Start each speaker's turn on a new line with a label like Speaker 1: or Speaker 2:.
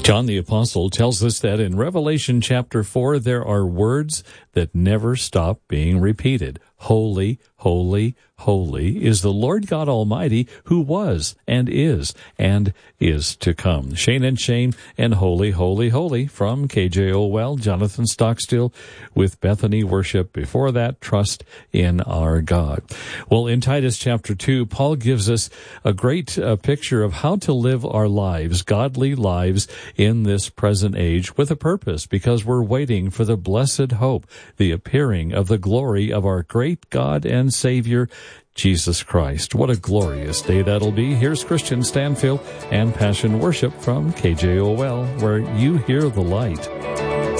Speaker 1: John the Apostle tells us that in Revelation chapter 4, there are words that never stop being repeated. Holy, holy, holy is the Lord God Almighty, who was and is to come. Shane and Shane and holy, holy, holy from KJOL. Jonathan Stockstill with Bethany Worship. Before that, trust in our God. Well, in Titus chapter 2, Paul gives us a great picture of how to live our lives, godly lives in this present age with a purpose, because we're waiting for the blessed hope, the appearing of the glory of our great God and Savior, Jesus Christ. What a glorious day that'll be. Here's Christian Stanfield and Passion Worship from KJOL, where you hear the light.